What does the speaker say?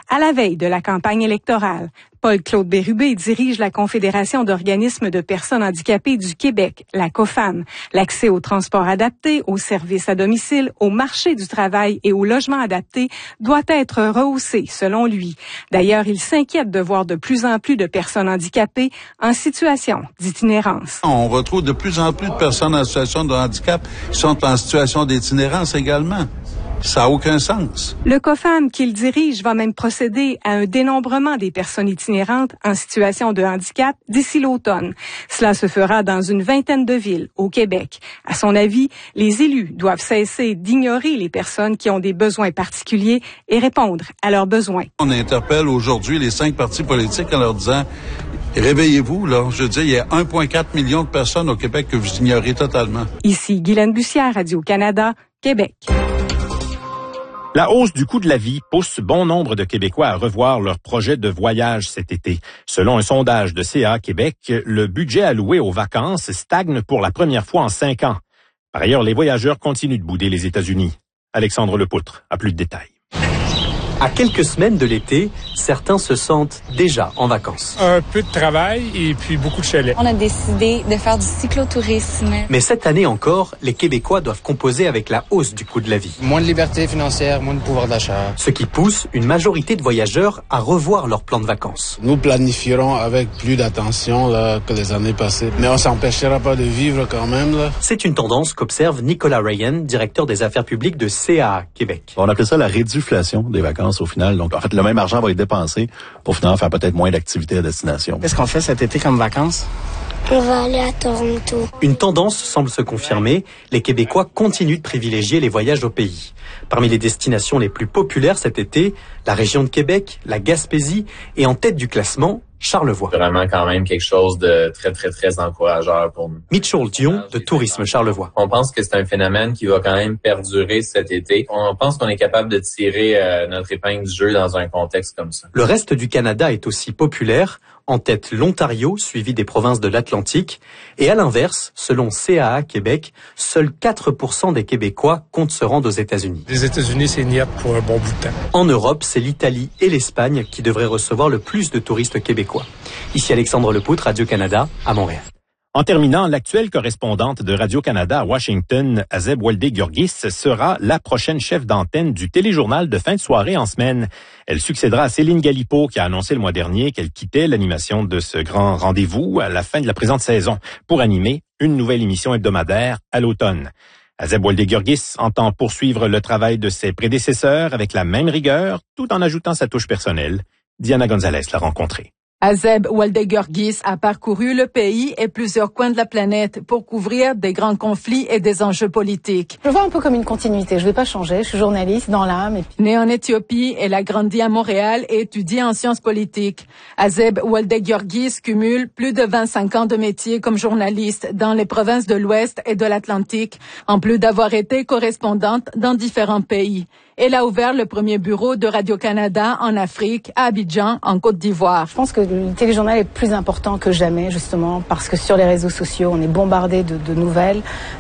À la veille de la campagne électorale, Paul-Claude Bérubé dirige la Confédération d'organismes de personnes handicapées du Québec, la COFAM. L'accès au transport adapté, aux services à domicile, au marché du travail et au logement adapté doit être rehaussé, selon lui. D'ailleurs, il s'inquiète de voir de plus en plus de personnes handicapées en situation d'itinérance. On retrouve de plus en plus de personnes en situation de handicap qui sont en situation d'itinérance également. Ça n'a aucun sens. Le COFAM qu'il dirige va même procéder à un dénombrement des personnes itinérantes en situation de handicap d'ici l'automne. Cela se fera dans une vingtaine de villes au Québec. À son avis, les élus doivent cesser d'ignorer les personnes qui ont des besoins particuliers et répondre à leurs besoins. On interpelle aujourd'hui les 5 partis politiques en leur disant « Réveillez-vous, là. Je veux dire, il y a 1,4 million de personnes au Québec que vous ignorez totalement. » Ici Guylaine Bussière, Radio-Canada, Québec. La hausse du coût de la vie pousse bon nombre de Québécois à revoir leur projet de voyage cet été. Selon un sondage de CA Québec, le budget alloué aux vacances stagne pour la première fois en 5 ans. Par ailleurs, les voyageurs continuent de bouder les États-Unis. Alexandre Lepoutre a plus de détails. À quelques semaines de l'été, certains se sentent déjà en vacances. Un peu de travail et puis beaucoup de chalets. On a décidé de faire du cyclotourisme. Mais cette année encore, les Québécois doivent composer avec la hausse du coût de la vie. Moins de liberté financière, moins de pouvoir d'achat. Ce qui pousse une majorité de voyageurs à revoir leur plan de vacances. Nous planifierons avec plus d'attention là, que les années passées. Mais on s'empêchera pas de vivre quand même. Là. C'est une tendance qu'observe Nicolas Ryan, directeur des affaires publiques de CAA Québec. On appelle ça la réduflation des vacances au final. Donc, en fait, le même argent va être dépensé pour finalement faire peut-être moins d'activités à destination. Qu'est-ce qu'on fait cet été comme vacances? On va aller à Toronto. Une tendance semble se confirmer. Les Québécois continuent de privilégier les voyages au pays. Parmi les destinations les plus populaires cet été, la région de Québec, la Gaspésie et en tête du classement, Charlevoix. Vraiment quand même quelque chose de très, très, très encourageant pour nous. Mitchell Dion de Tourisme Charlevoix. On pense que c'est un phénomène qui va quand même perdurer cet été. On pense qu'on est capable de tirer notre épingle du jeu dans un contexte comme ça. Le reste du Canada est aussi populaire. En tête, l'Ontario, suivi des provinces de l'Atlantique. Et à l'inverse, selon CAA Québec, seuls 4% des Québécois comptent se rendre aux États-Unis. Les États-Unis, c'est niette pour un bon bout de temps. En Europe, c'est l'Italie et l'Espagne qui devraient recevoir le plus de touristes québécois. Ici Alexandre Lepoutre, Radio-Canada, à Montréal. En terminant, l'actuelle correspondante de Radio-Canada à Washington, Azeb Walde-Gurgis, sera la prochaine chef d'antenne du téléjournal de fin de soirée en semaine. Elle succédera à Céline Galipeau, qui a annoncé le mois dernier qu'elle quittait l'animation de ce grand rendez-vous à la fin de la présente saison pour animer une nouvelle émission hebdomadaire à l'automne. Azeb Walde-Gurgis entend poursuivre le travail de ses prédécesseurs avec la même rigueur, tout en ajoutant sa touche personnelle. Diana Gonzalez l'a rencontrée. Azeb Walde-Gurgis a parcouru le pays et plusieurs coins de la planète pour couvrir des grands conflits et des enjeux politiques. Je le vois un peu comme une continuité. Je vais pas changer. Je suis journaliste dans l'âme. Et puis... Née en Éthiopie, elle a grandi à Montréal et étudié en sciences politiques. Azeb Walde-Gurgis cumule plus de 25 ans de métier comme journaliste dans les provinces de l'Ouest et de l'Atlantique, en plus d'avoir été correspondante dans différents pays. Elle a ouvert le premier bureau de Radio-Canada en Afrique, à Abidjan, en Côte d'Ivoire. Je pense que le téléjournal est plus important que jamais, justement, parce que sur les réseaux sociaux, on est bombardé de nouvelles.